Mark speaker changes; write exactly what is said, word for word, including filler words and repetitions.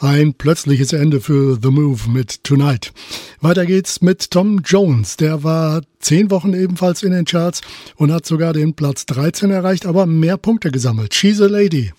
Speaker 1: Ein plötzliches Ende für The Move mit Tonight. Weiter geht's mit Tom Jones. Der war zehn Wochen ebenfalls in den Charts und hat sogar den Platz dreizehn erreicht, aber mehr Punkte gesammelt. She's a Lady.